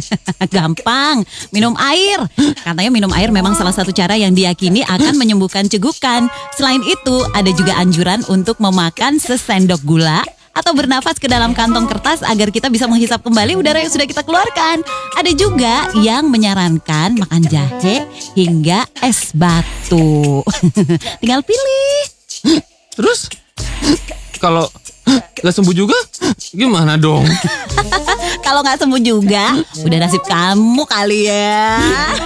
Gampang, minum air. Katanya minum air memang salah satu cara yang diyakini akan menyembuhkan cegukan. Selain itu, ada juga anjuran untuk memakan sesendok gula atau bernafas ke dalam kantong kertas agar kita bisa menghisap kembali udara yang sudah kita keluarkan. Ada juga yang menyarankan makan jahe hingga es batu. Tinggal pilih. Terus kalau nggak sembuh juga gimana dong? Kalau nggak sembuh juga, udah nasib kamu kali ya.